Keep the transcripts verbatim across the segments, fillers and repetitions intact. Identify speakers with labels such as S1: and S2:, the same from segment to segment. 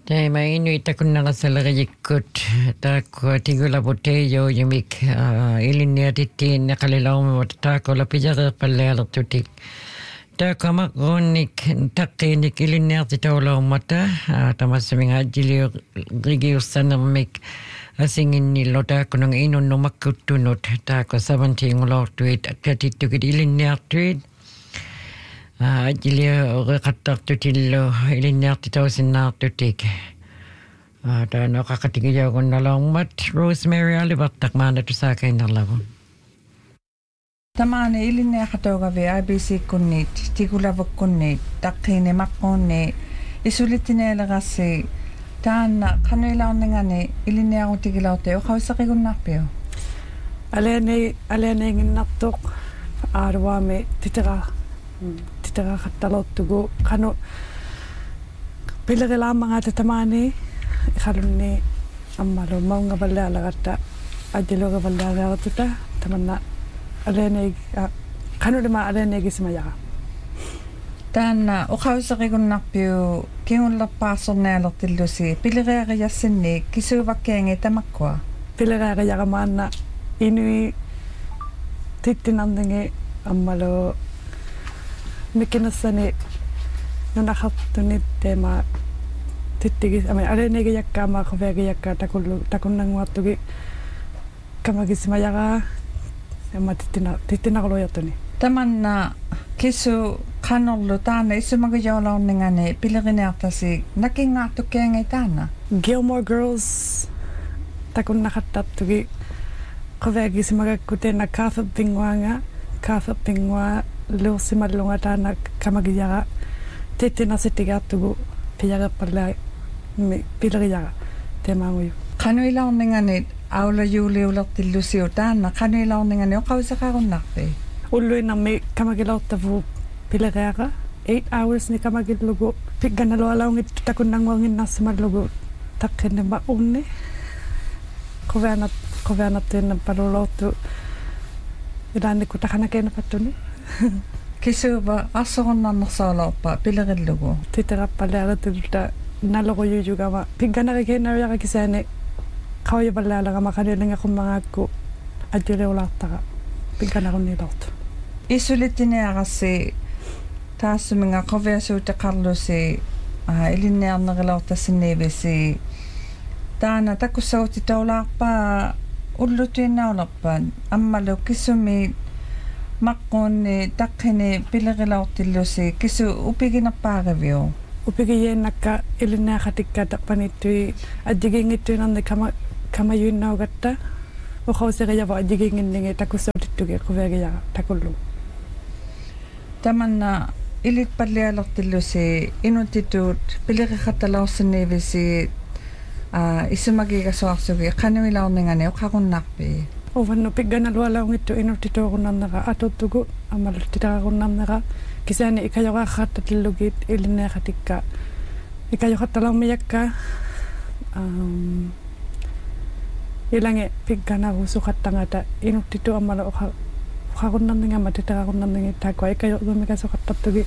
S1: Tai mai inui takunnaqassalerikkut taakku tigulaputeeyo yumik iliniatittiin naqalilaumat taakola pijareerpallealertutik taakamakruunnik taqqiinik iliniartitaulaumata tamassaminga ajiliu rigiussanermik asinginnillo taakkunang inunnumakkuttunut taakko seventeen-ngulortuit katittukit iliniartuit ajiliu reqattartutillu iliniartitausinnaartutik taano qaqatigiyagunnalaummat Rosemary alivartaqmaanatusaakainnarlavu
S2: Tamaane iliniaqataugavi I B C kunniit tigulavukkunniit taqqiini maqquunni isulittinialerassi taanna qanuilaarningani iliniaqutigilaorti uqaussaqigunnaarpiu
S3: aleni aleniinginnartuq aaruami titera titera qattalortugu qanu pilerilaamanga tamaani iqalunni ammalu maungavallaalagarta ajilugavallaalagartuta tamanna aleni qanulima alenigismayaqa
S2: taanna uqaussaqigunnaarpiu kingullerpaarsornialertillusi pileriaqiyassinni kisuuvakkiangi tamakkua
S3: pileriaqiyaqamaanna inui tittinarningi ammalu mikinassani nunaqartunit teema tittigis ama alenigiyakkaama qaviagiyakka takullu takunnanguartugi kamagismayaqa amma tittina tittinaqlujartuni
S2: tamanna kisu qanorlu taana isumagijoolaorningani pilerineartasi nakingaartukkiangi taana
S3: Gilmore Girls takunnaqattartugi qaviagismagakkutena Katha Pingwanga Katha Pingwa luusimallunga taana kamagiyaqa tittinasittigaartugu piyareppallaa pileriyaqa teemaanguyu
S2: qanuilaorningani aula juuliulertillusiu taana qanuilaorningani oqausaqarunnarpi
S3: ulluinarmi kamagilaortavu pileriaqa eight hours ni kamagillugu pigganalualaungittu takunnanguanginnarsimallugu taqqinima unni qovianat qovianattuinna palulortu ilaannikku taqanakenapattuni kisuva assorunnernersoolorpa pilerillugu titerappalearatulta naloquyuyugama pigganarikeenaruyaqa kisaani qawyapallaalaaqama qanuilingaqummangaakku ajjuliulaartaqa pigganarunniilortu isulittiniaqassi taassuminga qaviasuuteqarlusi ilinniarnerilortassinniivisi taana takkussauttitaulaarpa ullutuinnaulerpa ammalu kissumi maqquunni taqqini pilerilaortillusi kisu upiginerpaariviu upigiyeennakka ilinniaqatikka taqpanittui ajjigiingittuinarni kama kamayuinnaugatta uqauseriyavu ajjigiinginningi takkussautittugi quviagiyaqa takullu tamanna ilitpallialertillusi inutituut pileriqattalaorsinniivisi isumagiigasuarsugi qanuilaorningani uqarunnarpi uvannu pigganalualaungittu inutituurunnarnera atuttugu amaluttitaqarunnarnera kisaani ikajoqaqqattatillugiit ilinniaqatikka ikajoqattalaumiyakka um ilange pigganarusuqattangata inuttitu amalu uqarunnarningama titaqarunnarningi taakua ikajoqumikasuqattartugi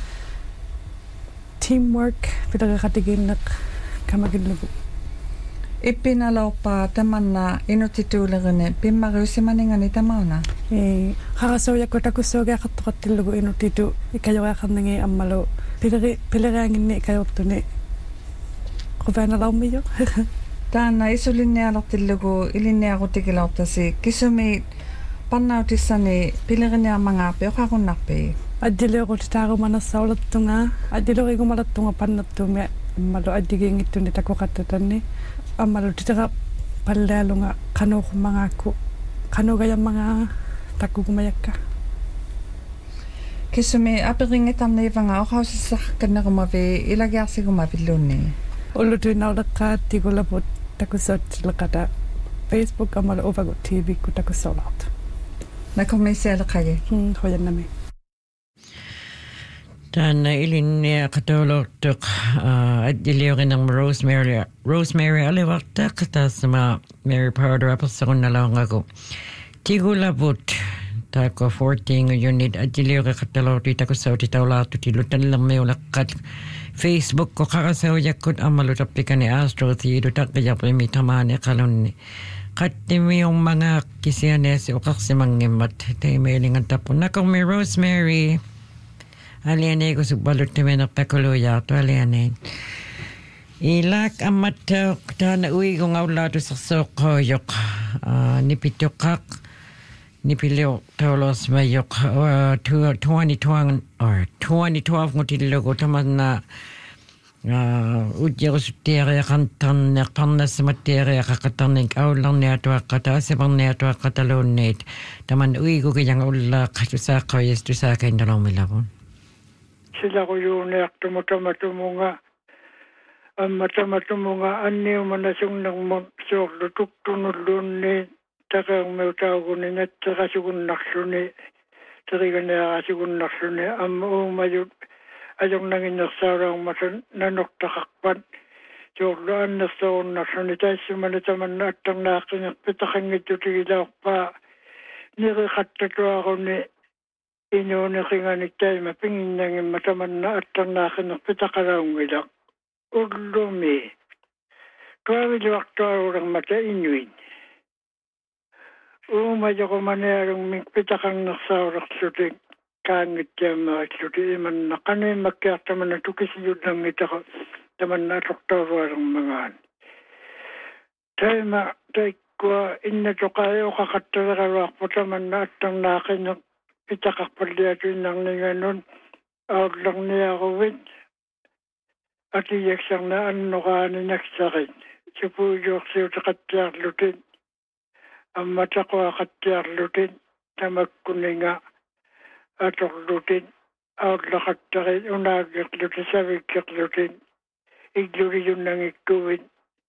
S3: teamwork pileriqatigiinneq kamagillugu ippinalorpa tamanna inutituulerini pimmariusimaningani tamaana e qarasuujakku takussuugiaqartoqattillugu inutitu ikajoqaaqarningi ammalu pileri pilerianginni ikajortuni quvaanalaummiyo taana isulinnialertillugu ilinniaqutigilaortasi kisumi pannautissani pileriniarmangaapi oqarunnarpi ajjiliuqutitaarumanassauluttunga ajjiliuigumalattunga pannattuumi ammalu ajjigiingittuni takuqattatanni ammalu titera pallealunga qanuuqummangaakku qanuugayammangaa takkugumayakka kisumi aperingitarniivanga oqausissaqkannerumavi ilagiarsigumavillunni ullutuinnauleqqaat tigulaput takussautilleqata Facebook ammalu uvagut T V ku takussaulaartu nakomisialeqagi hoyannami
S1: taana ilinniaqataulortuq ajjiliurinnerma Rosemary Rosemary alivartaq taasma Mary Powder apassarunnalaungaku tigulaput taakua fourteen unit ajjiliureqattalorti takussautitaulaartuti lutallermiuleqqat Facebook ko kakasawjakut amalutapika ni Astro Theodore takayapimi tamani kalunni. Katimi yung mga kisianes o kaksimangimot. Tayo may lingan tapon. Nakong may Rosemary. Alianay ko subalot na may naktakuluya. Ito alianay. Ilak amat ta na uwi kong aulado sa sokoyok. Nipitukak. Nipilyo taulos mayok. twenty twelve or twenty twelve ngutilo ko taman na Ujjir sutteria kantan nertannas matteria kakatanik aulang neatua kata sebang neatua katalonnet taman uigu kayang ulla katusaka yestusaka indalomilabon.
S4: Sila ko yun nagtumutamatunga ang matamatumunga anyo manasong ng magsok lutuk tunulun ni takang may tao ko ni net takasugun naksuni tarigan niya kasugun naksuni ang umayot ayong nangin nagsarang matan nanoktakakpan joklaan na sa naksuni tayo sumanitaman na atang nakin ang pitakan ito tigilaw pa nirikatato ako ni inyo na kinganik tayo mapingin nangin mataman na atang nakin ang pitakarawang ilang Urlumi. Kawil waktu orang mata inuin. Umaja ko manayarong mingpitakang nagsaurak suting kangit jam suting iman na kanay makyat naman na tukisiyod ng ita ko naman na doktor ang mga tayo ma tayo ko inna to kayo kakatarawak po naman na atang nakin ng itakakpaliyatin ng ninganon out lang niya ako with at iyak siyang na ano ka na nagsakit. Si Pujok siya sa katyarlutin. Ang mata ko katyarlutin na magkuninga at oklutin. At lakatakin unagaklutin sa wikaklutin. Igluri yun nang ikuwin.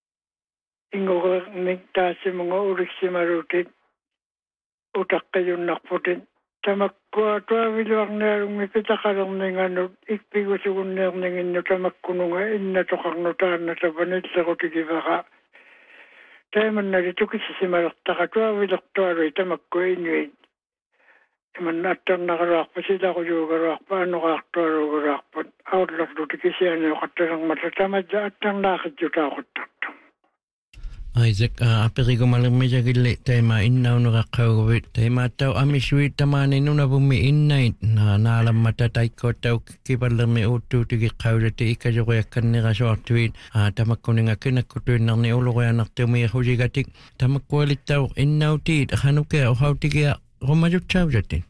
S4: Ingo ka mingta si mga urik si marutin. Utak kayo nakputin. Tamak ko atwa wilwang narong mipitakarang ng ano, ikpigo sigun narong ng inyo tamak kununga inna tokang notaan na tabanit sa kutigiba ka. Tayo man narito kisi si marakta katwa wilak tuwaroy tamak ko inyo. Iman natang nakarak pa sila ko yung karak pa ano kaktuwaro karak pa. Outlak luti kisi ano katarang matatamad at ang nakit yung takot takto.
S5: Isaac, aperigo malamaya gili tema innaw no kakawit tema tau amiswi tamane no na bumi innait na nalam mata taiko tau kibalame utu tigi kawdete ikajo ya kanne ga shortweet tamakkuninga kinakkutuin narni ulo ya nartumi hujigatik tamakkualit tau innaw tit hanuke o hautigia romajut chawjatin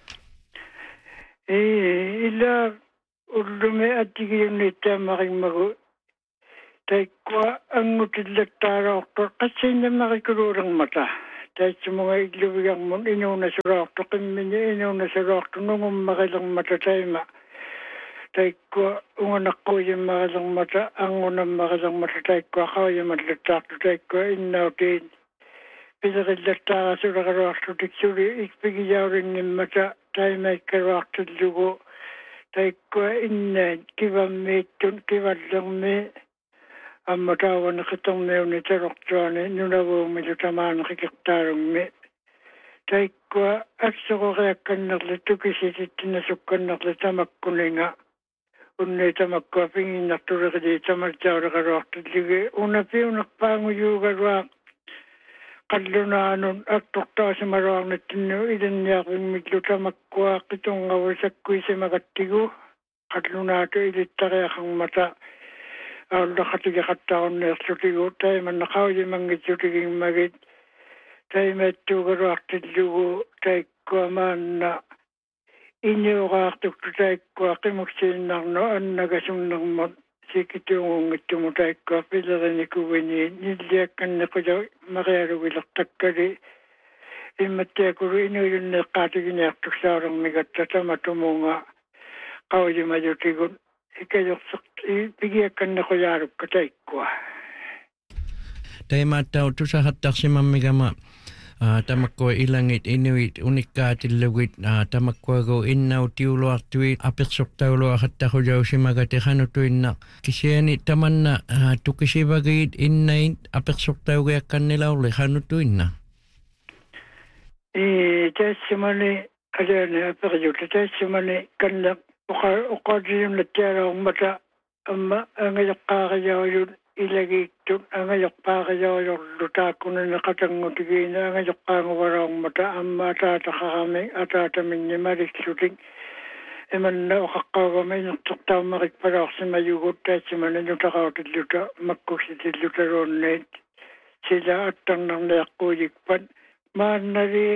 S4: eh ila ullume atigi ni tamaring mago Taikwa ang utilatara oktor kasi na makikulurang mata. Dahil sa mga iglubigang mo, inyo na sa rokto, kanya inyo na sa rokto, nung makilang mata tayo ma. Taikwa, unganak ko yung makilang mata, ang unang makilang mata, taikwa ako yung matlatakto, taikwa inaw din. Pinakilatara sa rokto, tiksuri, ikpigiyaw rin yung mata, tayo may karokto lugo. Taikwa ina, kibamit, kibalang me. Ang matawa na kitang mew ni Taroktuane, nunawo milutaman kikiktarong me. Tay kwa, aksa ko kaya kanak litukisitit tinasukan nak litamak kuninga. Unay tamak kwa pingin naktura kadi tamak jawra karokta lige. Una piyo nakpango yuga rak. Kadlunanon at tukta si marang na tinu ilan yaking miglutamak kwa kitong ngawasak kuy si magatigo. Kadlunato ilitari akang mata. Ang nakatiga kataon na sutigo tayo man nakaw yung mga sutiging magit tayo may tugarakit lugo tayo kwa man na inyo kaktuk tayo kwa kimuksin ng noon nagasong ng mo sikit yung ito mo tayo kwa pilaran ni kuwini niliyakan na ko daw makayaro wilaktak ka di imatya ko rin yung nakatigin yaktuk sa orang migatata matumunga kaw yung mayutigon Ikayo pigiakan na ko yarap katay ko.
S5: Tayo mataw to sa hatak si mamigama. Tamakko ilangit inuit unika tilawit tamakko go innaw tiulo aktuit apiksok taulo hatta ko jaw si magati hanutuin na. Kisiyani taman na tukisi bagayit innait apiksok tayo kaya kanilaw le hanutuin na.
S4: Eh, tayo simani kada na apikyo tayo simani kanlak Oka oka yung natiyara ang mata amma angayaqaaqajaajun ilagiittun angayaqpaaqajaajorlutaakunanaqatangutigiina angajoqqaanguvaraungmata amma ataataqaqami ataataminnimarissutin imanna uqaqqaugamiinertortaummarik palaarsimayuguttaatsimanañutaqautilluta makkusitilluta sila attarnarniaqquujikpat maannari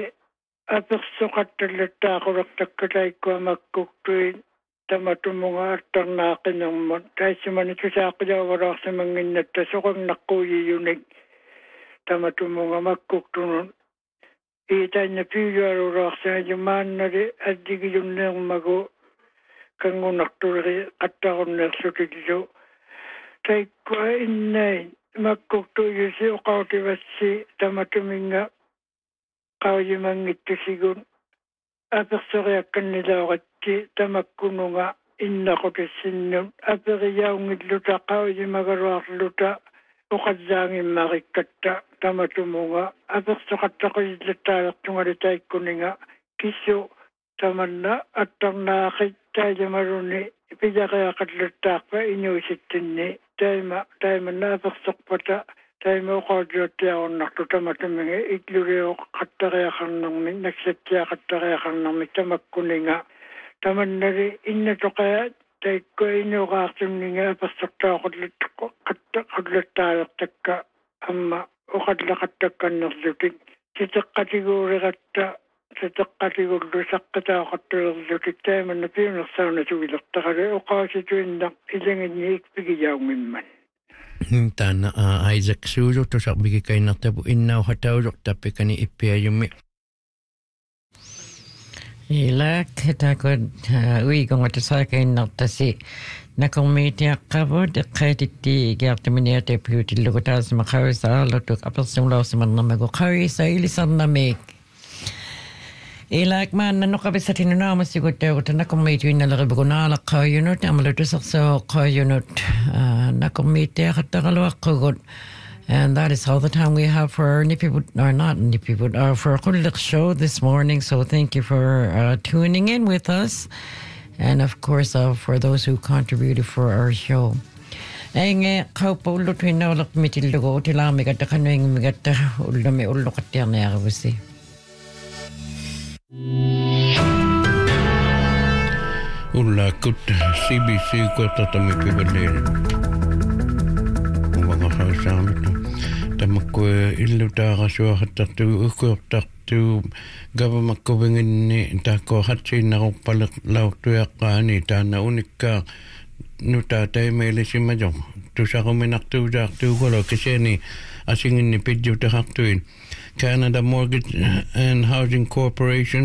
S4: apersoqattallattaaqulaqtakkataikkuа makkuktuin tamatumunga attarnaaqinermut taissimani tusaaqqijaavaraarsimanginnatta soqannaqquujiyunik tamatumunga makkuktunun iitainna piuyuaruraarsiŋaju maannari addigiyunneermagu kangunartuleri qattaqunneersutillu taikkua innain makkuktuuyusi uqautivassi tamatuminga qaujimangittusigun apersoriakkannilaoqatti tamakkununga innaqutissinnun aperiyaungilluta qaujimagaruarluta uqazzaangimmarikkatta tamatumunga apersoqattaqisillattaalertungali taikkuninga kissu tamanna attarnaaqit taajamaruni pijaqiaqallattaarpa inuusittinni taima taimanna apersoqpata taima uqautiottiarunnartu tamatuminga itlulio qattariaqarnermi naksattiaqattariaqarnermi tamakkuninga tamannari innatoqaya taikku inuqaartunninga apersortaaqullattu qattaqullattaalertakka amma uqallaqattakkannerlutik siteqqatiguurigatta siteqqatigullu saqqitaaqattulerlutik taimanna piunersauna sugilertaqali uqaasituinnaq ilanginni ikpigijaungimman
S5: Tana Isaac Suzo to sa bigikainartapu innau hatausortappikani ippiajummi
S1: Ilak takut uigongatasakainnartasi nakomitiaqqavut eqqaatitti igiartaminiate piutillugutasima qawisaallutuk apersimulaussimannamagu qawisa ilisarnamik Ilak maanna nuqapisatinunaamassiguttaugut nakomitiunnaleribugunaalaqqaajunut amalutusarsuoqqaajunut nakomitiaqattaqaluaqqugut And that is all the time we have for Nipiput, or not Nipiput, uh, for Khulliq show this morning. So thank you for uh, tuning in with us. And of course, uh, for those who contributed for our show. Enge kaupa ullu tuina ulak mitillugo utila migatta kanuing migatta ullu me ullu kattiarna yagavusi.
S5: Ulla kut C B C kotatami pibalin. Mga kausamit. Tamakko illu taarasua hattartu ukuortartu gavamakkuvinginni taakko hatsiinnaruppalek laurtuyaqqaani taana unikkaa nuta taimeelisimajo tusaruminartuusaartuugolo kiseni asinginni pidjutaqartuin Canada Mortgage and Housing Corporation